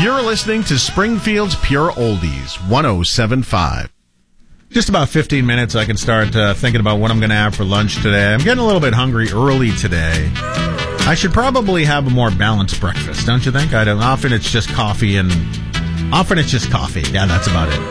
You're listening to Springfield's Pure Oldies, 107.5. Just about 15 minutes, I can start thinking about what I'm going to have for lunch today. I'm getting a little bit hungry early today. I should probably have a more balanced breakfast, don't you think? Often it's just coffee. Yeah, that's about it.